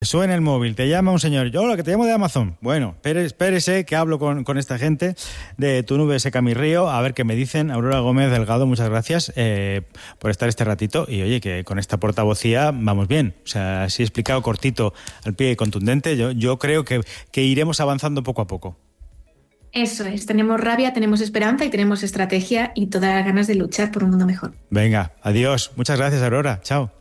Suena el móvil, te llama un señor, yo lo que te llamo de Amazon. Bueno, espérese que hablo con esta gente de Tu Nube Seca Mi Río, a ver qué me dicen. Aurora Gómez Delgado, muchas gracias por estar este ratito. Y oye, que con esta portavocía vamos bien. O sea, así explicado cortito, al pie y contundente, yo creo que iremos avanzando poco a poco. Eso es, tenemos rabia, tenemos esperanza y tenemos estrategia y todas las ganas de luchar por un mundo mejor. Venga, adiós. Muchas gracias, Aurora. Chao.